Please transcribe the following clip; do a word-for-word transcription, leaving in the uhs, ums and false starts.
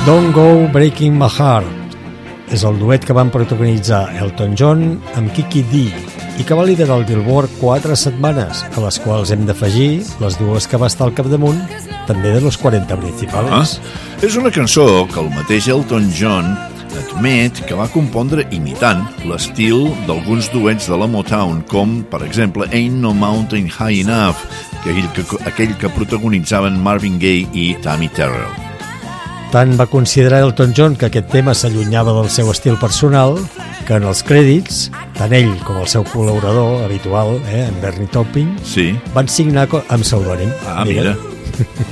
Don't Go Breaking My Heart és el duet que van protagonitzar Elton John amb Kiki Dee i que va liderar el Billboard quatre setmanes, a les quals hem d'afegir les dues que va estar al capdamunt també de los quaranta principals. Ah, és una cançó que el mateix Elton John admet que va compondre imitant l'estil d'alguns duets de la Motown, com, per exemple, Ain't No Mountain High Enough, aquell que, aquell que protagonitzaven Marvin Gaye i Tammy Terrell. Tant va considerar Elton John que aquest tema s'allunyava del seu estil personal que en els crèdits, tant ell com el seu col·laborador habitual, eh, en Bernie Taupin, sí. van signar amb pseudònim. Ah, mira. mira.